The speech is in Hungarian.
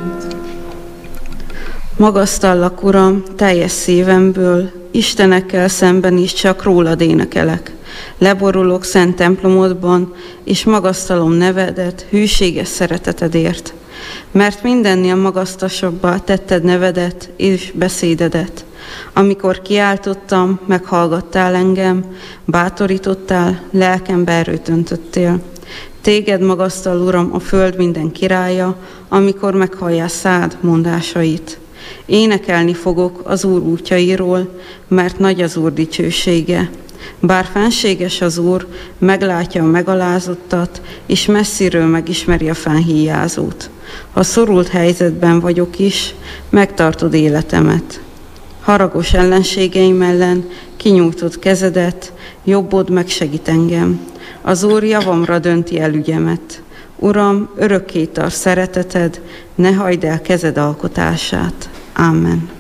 Magasztallak, Uram, teljes szívemből, Istenekkel szemben is csak rólad énekelek. Leborulok szent templomodban, és magasztalom nevedet hűséges szeretetedért. Mert mindennél magasztasabbá tetted nevedet és beszédedet. Amikor kiáltottam, meghallgattál engem, bátorítottál, lelkembe erőt öntöttél. Téged magasztal, Uram, a föld minden királya, amikor meghallják szád mondásait. Énekelni fogok az Úr útjairól, mert nagy az Úr dicsősége. Bár fenséges az Úr, meglátja a megalázottat, és messziről megismeri a fennhíjázót. Ha szorult helyzetben vagyok is, megtartod életemet. Haragos ellenségeim ellen kinyújtott kezedet, jobbod megsegít engem. Az Úr javamra dönti el ügyemet. Uram, örökké tart szereteted, ne hagyd el kezed alkotását. Amen.